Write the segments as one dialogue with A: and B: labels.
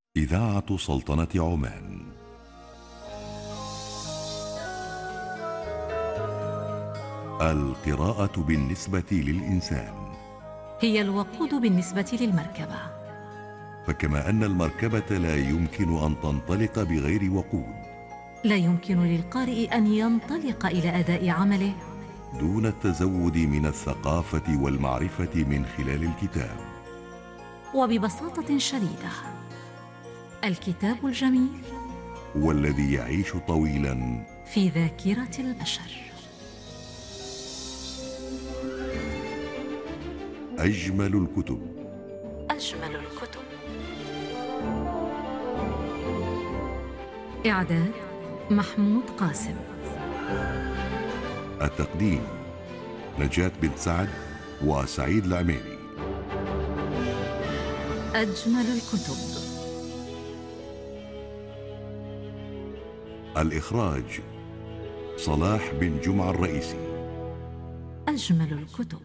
A: إذاعة سلطنة عمان. القراءة بالنسبة للإنسان
B: هي الوقود بالنسبة للمركبة،
A: فكما أن المركبة لا يمكن أن تنطلق بغير وقود،
B: لا يمكن للقارئ أن ينطلق إلى أداء عمله
A: دون التزود من الثقافة والمعرفة من خلال الكتاب.
B: وببساطة شديدة، الكتاب الجميل
A: والذي يعيش طويلا
B: في ذاكرة البشر.
A: أجمل الكتب.
B: أجمل الكتب. إعداد محمود قاسم.
A: التقديم نجاة بن سعد وسعيد العميري.
B: أجمل الكتب.
A: الإخراج صلاح بن جمعة الرئيسي.
B: أجمل الكتب.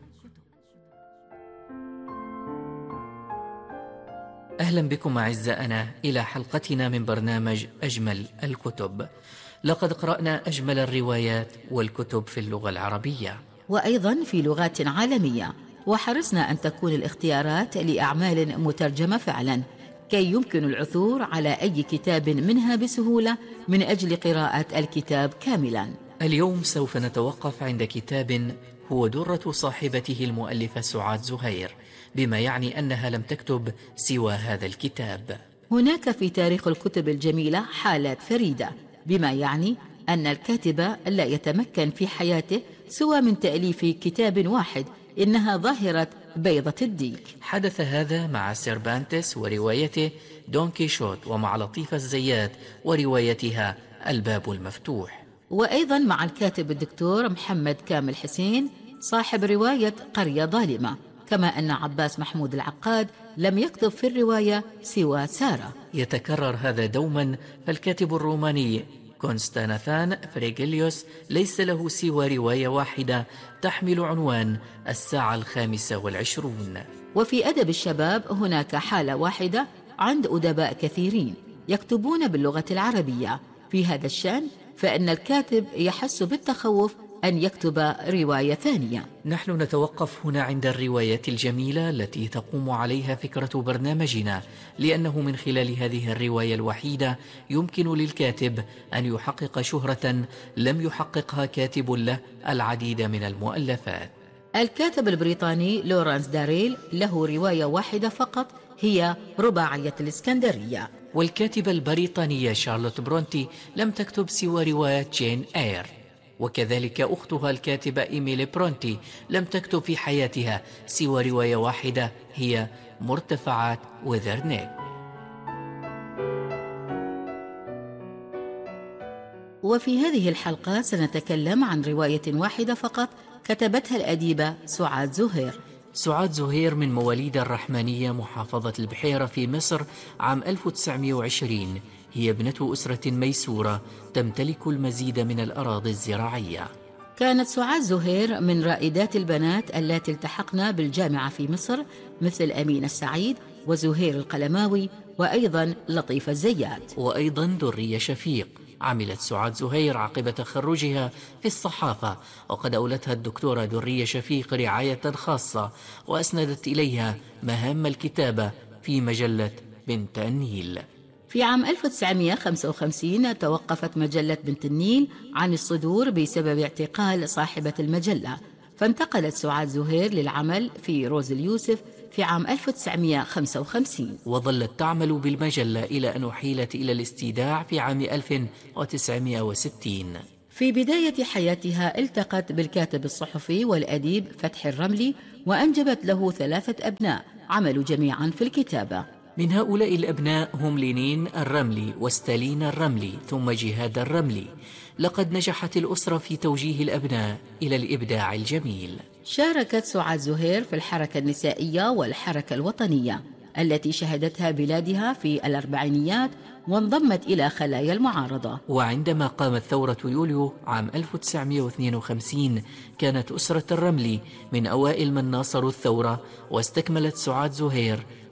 C: أهلا بكم أعزائنا إلى حلقتنا من برنامج أجمل الكتب. لقد قرأنا أجمل الروايات والكتب في اللغة العربية
D: وأيضا في لغات عالمية، وحرصنا أن تكون الاختيارات لأعمال مترجمة فعلا، كي يمكن العثور على أي كتاب منها بسهولة من أجل قراءة الكتاب كاملا.
C: اليوم سوف نتوقف عند كتاب هو درة صاحبته المؤلفة سعاد زهير، بما يعني أنها لم تكتب سوى هذا الكتاب.
D: هناك في تاريخ الكتب الجميلة حالات فريدة، بما يعني أن الكاتب لا يتمكن في حياته سوى من تأليف كتاب واحد، إنها ظاهرة بيضة الديك.
C: حدث هذا مع سيربانتس وروايته دون كيشوت، ومع لطيفة الزيات وروايتها الباب المفتوح،
D: وأيضا مع الكاتب الدكتور محمد كامل حسين صاحب رواية قرية ظالمة، كما أن عباس محمود العقاد لم يكتب في الرواية سوى سارة.
C: يتكرر هذا دوما، فالكاتب الروماني كونستانثان فريغيليوس ليس له سوى رواية واحدة تحمل عنوان الساعة 25.
D: وفي أدب الشباب هناك حالة واحدة عند أدباء كثيرين يكتبون باللغة العربية. في هذا الشأن فإن الكاتب يحس بالتخوف أن يكتب رواية ثانية.
C: نحن نتوقف هنا عند الروايات الجميلة التي تقوم عليها فكرة برنامجنا، لأنه من خلال هذه الرواية الوحيدة يمكن للكاتب أن يحقق شهرة لم يحققها كاتب له العديد من المؤلفات.
D: الكاتب البريطاني لورانس داريل له رواية واحدة فقط، هي رباعية الإسكندرية.
C: والكاتبة البريطانية شارلوت برونتي لم تكتب سوى رواية جين إير، وكذلك أختها الكاتبة إيميلي برونتي لم تكتب في حياتها سوى رواية واحدة، هي مرتفعات وذرنيك.
D: وفي هذه الحلقة سنتكلم عن رواية واحدة فقط كتبتها الأديبة سعاد زهير.
C: سعاد زهير من مواليد الرحمانية محافظة البحيرة في مصر عام 1920. هي ابنة أسرة ميسورة تمتلك المزيد من الأراضي الزراعية.
D: كانت سعاد زهير من رائدات البنات التي التحقن بالجامعة في مصر، مثل أمين السعيد وزهير القلماوي وأيضا لطيفة الزيات،
C: وأيضا درية شفيق. عملت سعاد زهير عقب تخرجها في الصحافة، وقد أولتها الدكتورة درية شفيق رعاية خاصة، وأسندت إليها مهام الكتابة في مجلة بنت النيل.
D: في عام 1955 توقفت مجلة بنت النيل عن الصدور بسبب اعتقال صاحبة المجلة، فانتقلت سعاد زهير للعمل في روز اليوسف في عام 1955،
C: وظلت تعمل بالمجلة إلى أن أحيلت إلى الاستيداع في عام 1960.
D: في بداية حياتها التقت بالكاتب الصحفي والأديب فتحي الرملي، وأنجبت له 3 أبناء عملوا جميعا في الكتابة.
C: من هؤلاء الأبناء هم لينين الرملي وستالين الرملي ثم جهاد الرملي. لقد نجحت الأسرة في توجيه الأبناء إلى الإبداع الجميل.
D: شاركت سعاد زهير في الحركة النسائية والحركة الوطنية التي شهدتها بلادها في الأربعينيات، وانضمت إلى خلايا المعارضة.
C: وعندما قامت ثورة يوليو عام 1952 كانت أسرة الرملي من أوائل من ناصروا الثورة، واستكملت سعاد زهير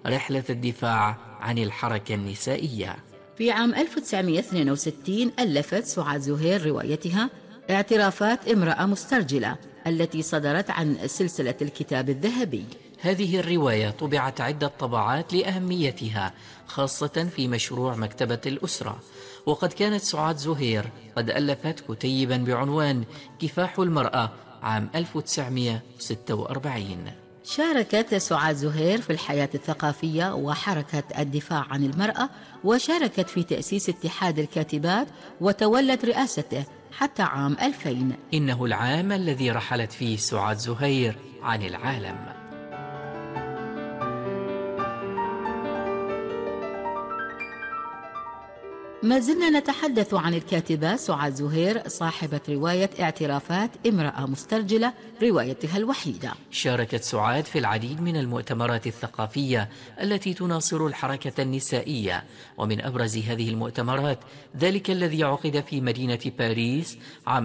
C: رحلة الدفاع عن الحركة النسائية.
D: في عام 1962 ألفت سعاد زهير روايتها اعترافات امرأة مسترجلة التي صدرت عن سلسلة الكتاب الذهبي.
C: هذه الرواية طبعت عدة طبعات لأهميتها، خاصة في مشروع مكتبة الأسرة. وقد كانت سعاد زهير قد ألفت كتيبا بعنوان كفاح المرأة عام 1946.
D: شاركت سعاد زهير في الحياة الثقافية وحركة الدفاع عن المرأة، وشاركت في تأسيس اتحاد الكاتبات وتولت رئاسته حتى عام 2000.
C: إنه العام الذي رحلت فيه سعاد زهير عن العالم.
D: ما زلنا نتحدث عن الكاتبة سعاد زهير صاحبة رواية اعترافات امرأة مسترجلة، روايتها الوحيدة.
C: شاركت سعاد في العديد من المؤتمرات الثقافية التي تناصر الحركة النسائية، ومن أبرز هذه المؤتمرات ذلك الذي عقد في مدينة باريس عام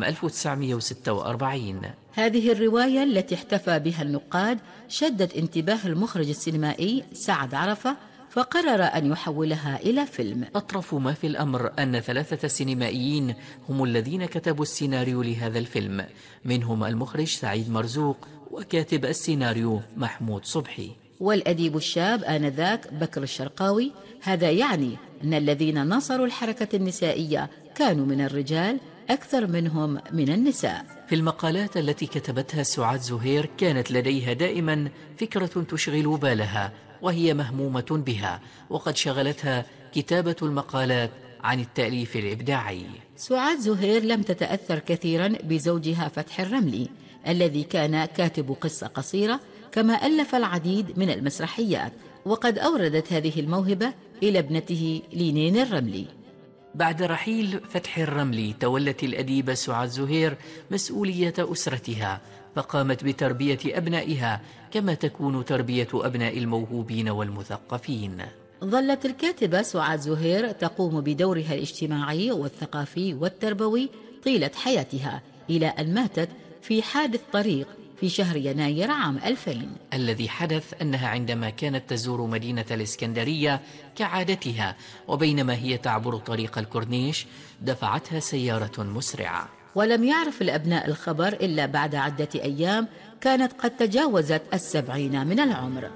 C: 1946.
D: هذه الرواية التي احتفى بها النقاد شدت انتباه المخرج السينمائي سعد عرفة، فقرر أن يحولها إلى فيلم.
C: أطرف ما في الأمر أن 3 سينمائيين هم الذين كتبوا السيناريو لهذا الفيلم، منهم المخرج سعيد مرزوق وكاتب السيناريو محمود صبحي،
D: والأديب الشاب آنذاك بكر الشرقاوي. هذا يعني أن الذين نصروا الحركة النسائية كانوا من الرجال أكثر منهم من النساء.
C: في المقالات التي كتبتها سعاد زهير كانت لديها دائما فكرة تشغل بالها وهي مهمومة بها، وقد شغلتها كتابة المقالات عن التأليف الإبداعي.
D: سعاد زهير لم تتأثر كثيرا بزوجها فتحي الرملي الذي كان كاتب قصة قصيرة، كما ألف العديد من المسرحيات، وقد أوردت هذه الموهبة إلى ابنته لينين الرملي.
C: بعد رحيل فتحي الرملي تولت الأديبة سعاد زهير مسؤولية أسرتها، فقامت بتربية أبنائها كما تكون تربية أبناء الموهوبين والمثقفين.
D: ظلت الكاتبة سعاد زهير تقوم بدورها الاجتماعي والثقافي والتربوي طيلة حياتها، إلى أن ماتت في حادث طريق في شهر يناير عام 2000.
C: الذي حدث أنها عندما كانت تزور مدينة الإسكندرية كعادتها، وبينما هي تعبر طريق الكورنيش دفعتها سيارة مسرعة،
D: ولم يعرف الأبناء الخبر إلا بعد عدة أيام كانت قد تجاوزت 70 من العمر.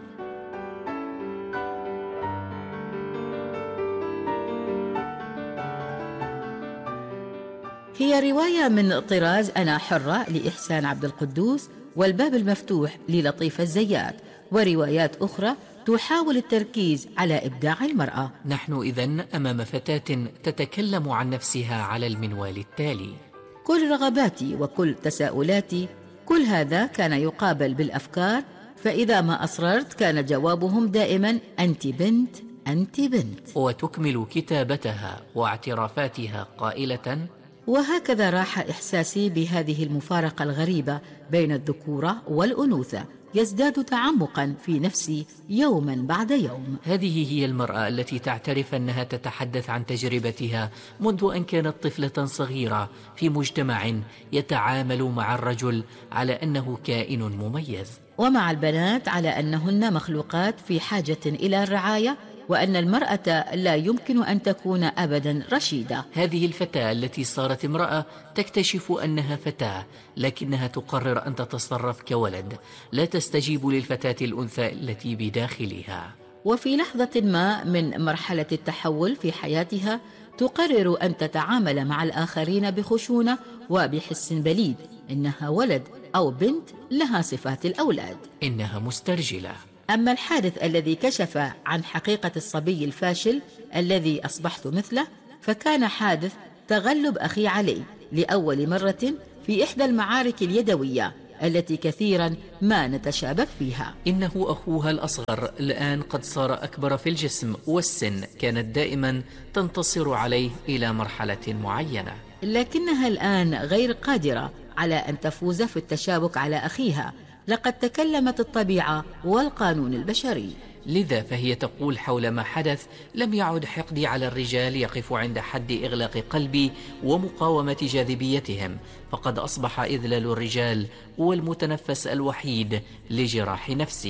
D: هي رواية من طراز أنا حرة لإحسان عبد القدوس، والباب المفتوح للطيفة الزيات، وروايات أخرى تحاول التركيز على إبداع المرأة.
C: نحن إذن أمام فتاة تتكلم عن نفسها على المنوال التالي:
D: كل رغباتي وكل تساؤلاتي، كل هذا كان يقابل بالأفكار، فإذا ما أصررت كان جوابهم دائما أنت بنت أنت بنت.
C: وتكمل كتابتها واعترافاتها قائلة:
D: وهكذا راح إحساسي بهذه المفارقة الغريبة بين الذكورة والأنوثة يزداد تعمقا في نفسي يوما بعد يوم.
C: هذه هي المرأة التي تعترف أنها تتحدث عن تجربتها منذ أن كانت طفلة صغيرة في مجتمع يتعامل مع الرجل على أنه كائن مميز،
D: ومع البنات على أنهن مخلوقات في حاجة إلى الرعاية، وأن المرأة لا يمكن أن تكون أبدا رشيدة.
C: هذه الفتاة التي صارت امرأة تكتشف أنها فتاة، لكنها تقرر أن تتصرف كولد، لا تستجيب للفتاة الأنثى التي بداخلها.
D: وفي لحظة ما من مرحلة التحول في حياتها تقرر أن تتعامل مع الآخرين بخشونة وبحس بليد، إنها ولد أو بنت لها صفات الأولاد،
C: إنها مسترجلة.
D: أما الحادث الذي كشف عن حقيقة الصبي الفاشل الذي أصبحت مثله، فكان حادث تغلب أخي علي لأول مرة في إحدى المعارك اليدوية التي كثيرا ما نتشابك فيها.
C: إنه أخوها الأصغر الآن قد صار أكبر في الجسم والسن، كانت دائما تنتصر عليه إلى مرحلة معينة،
D: لكنها الآن غير قادرة على أن تفوز في التشابك على أخيها. لقد تكلمت الطبيعة والقانون البشري.
C: لذا فهي تقول حول ما حدث: لم يعد حقدي على الرجال يقف عند حد إغلاق قلبي ومقاومة جاذبيتهم، فقد أصبح إذلال الرجال هو المتنفس الوحيد لجراح نفسي.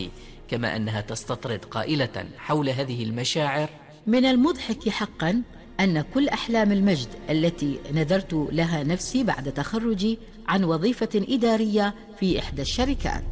C: كما أنها تستطرد قائلة حول هذه المشاعر:
D: من المضحك حقا أن كل أحلام المجد التي نذرت لها نفسي بعد تخرجي عن وظيفة إدارية في إحدى الشركات.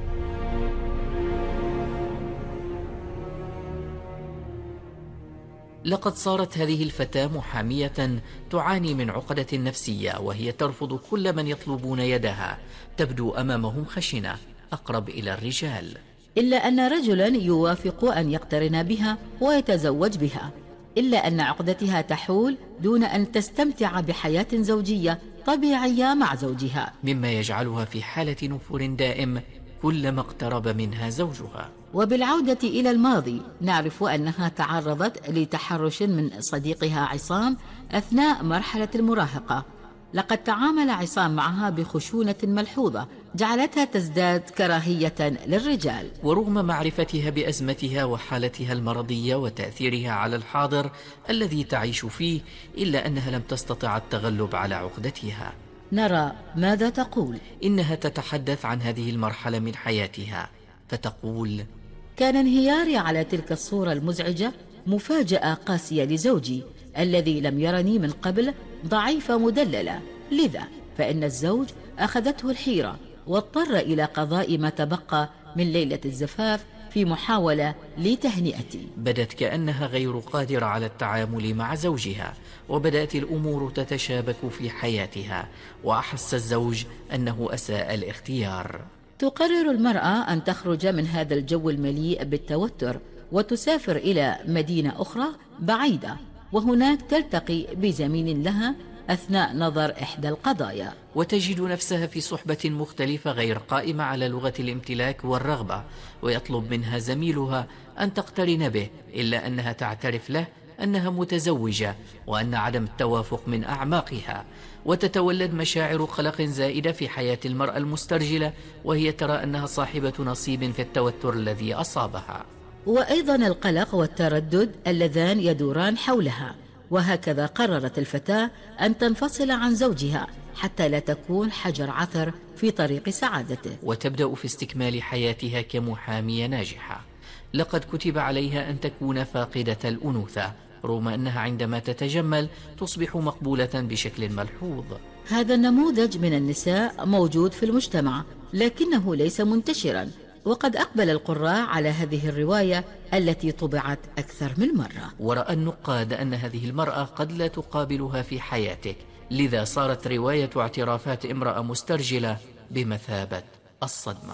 C: لقد صارت هذه الفتاة محامية تعاني من عقدة نفسية، وهي ترفض كل من يطلبون يدها، تبدو أمامهم خشنة أقرب إلى الرجال.
D: إلا أن رجلا يوافق أن يقترن بها ويتزوج بها، إلا أن عقدتها تحول دون أن تستمتع بحياة زوجية طبيعية مع زوجها،
C: مما يجعلها في حالة نفور دائم كلما اقترب منها زوجها.
D: وبالعودة إلى الماضي نعرف أنها تعرضت لتحرش من صديقها عصام أثناء مرحلة المراهقة. لقد تعامل عصام معها بخشونة ملحوظة جعلتها تزداد كراهية للرجال.
C: ورغم معرفتها بأزمتها وحالتها المرضية وتأثيرها على الحاضر الذي تعيش فيه، إلا أنها لم تستطع التغلب على عقدتها.
D: نرى ماذا تقول.
C: إنها تتحدث عن هذه المرحلة من حياتها، فتقول:
D: كان انهياري على تلك الصورة المزعجة مفاجأة قاسية لزوجي الذي لم يرني من قبل ضعيفة مدللة، لذا فإن الزوج أخذته الحيرة واضطر إلى قضاء ما تبقى من ليلة الزفاف في محاولة لتهنئتي.
C: بدت كأنها غير قادرة على التعامل مع زوجها، وبدأت الأمور تتشابك في حياتها، وأحس الزوج أنه أساء الاختيار.
D: تقرر المرأة أن تخرج من هذا الجو المليء بالتوتر وتسافر إلى مدينة أخرى بعيدة، وهناك تلتقي بزميل لها أثناء نظر إحدى القضايا،
C: وتجد نفسها في صحبة مختلفة غير قائمة على لغة الامتلاك والرغبة، ويطلب منها زميلها أن تقترن به، إلا أنها تعترف له أنها متزوجة وأن عدم التوافق من أعماقها، وتتولد مشاعر قلق زائدة في حياة المرأة المسترجلة، وهي ترى أنها صاحبة نصيب في التوتر الذي أصابها.
D: وأيضا القلق والتردد اللذان يدوران حولها. وهكذا قررت الفتاة أن تنفصل عن زوجها حتى لا تكون حجر عثر في طريق سعادته،
C: وتبدأ في استكمال حياتها كمحامية ناجحة. لقد كتب عليها أن تكون فاقدة الأنوثة، رغم أنها عندما تتجمل تصبح مقبولة بشكل ملحوظ.
D: هذا النموذج من النساء موجود في المجتمع لكنه ليس منتشرا، وقد أقبل القراء على هذه الرواية التي طبعت أكثر من مرة.
C: ورأى النقاد أن هذه المرأة قد لا تقابلها في حياتك، لذا صارت رواية اعترافات امرأة مسترجلة بمثابة الصدمة.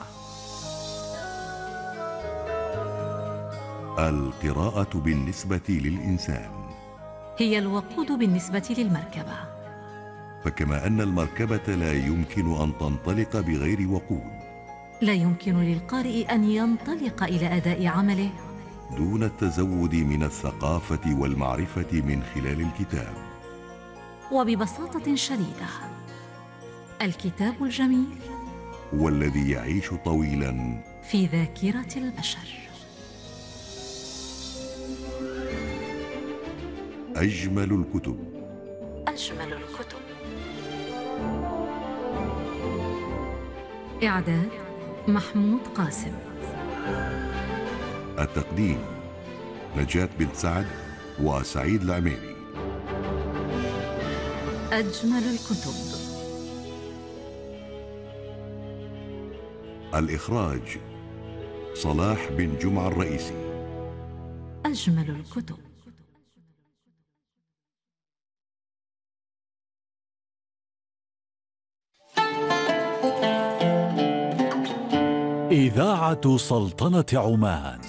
A: القراءة بالنسبة للإنسان
B: هي الوقود بالنسبة للمركبة،
A: فكما أن المركبة لا يمكن أن تنطلق بغير وقود،
B: لا يمكن للقارئ أن ينطلق إلى أداء عمله
A: دون التزود من الثقافة والمعرفة من خلال الكتاب.
B: وببساطة شديدة، الكتاب الجميل
A: والذي يعيش طويلا
B: في ذاكرة البشر.
A: أجمل الكتب.
B: أجمل الكتب. إعداد محمود قاسم.
A: التقديم نجاة بن سعد وسعيد العميري.
B: أجمل الكتب.
A: الإخراج صلاح بن جمعة الرئيسي.
B: أجمل الكتب.
E: إذاعة سلطنة عمان.